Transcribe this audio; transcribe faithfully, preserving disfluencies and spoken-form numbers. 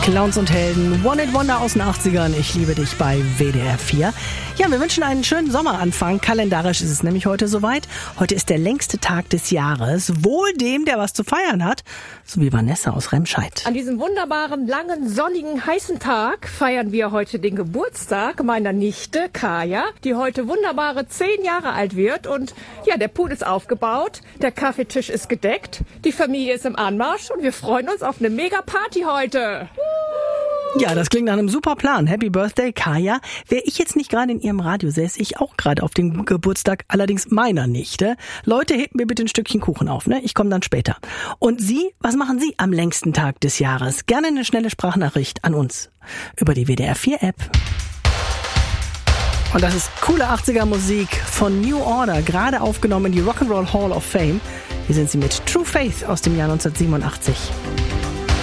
Clowns und Helden, One It Wonder aus den achtzigern, ich liebe dich bei W D R vier. Ja, wir wünschen einen schönen Sommeranfang. Kalendarisch ist es nämlich heute soweit. Heute ist der längste Tag des Jahres. Wohl dem, der was zu feiern hat. So wie Vanessa aus Remscheid. An diesem wunderbaren, langen, sonnigen, heißen Tag feiern wir heute den Geburtstag meiner Nichte Kaya, die heute wunderbare zehn Jahre alt wird. Und ja, der Pool ist aufgebaut, der Kaffeetisch ist gedeckt, die Familie ist im Anmarsch und wir freuen uns auf eine Mega-Party heute. Ja, das klingt nach einem super Plan. Happy Birthday, Kaya. Wäre ich jetzt nicht gerade in ihrem Radio, säße ich auch gerade auf dem Geburtstag, allerdings meiner Nichte. Leute, hebt mir bitte ein Stückchen Kuchen auf, ne? Ich komme dann später. Und Sie, was machen Sie am längsten Tag des Jahres? Gerne eine schnelle Sprachnachricht an uns über die W D R vier App. Und das ist coole achtziger Musik von New Order, gerade aufgenommen in die Rock'n'Roll Hall of Fame. Hier sind sie mit True Faith aus dem Jahr neunzehnhundertsiebenundachtzig.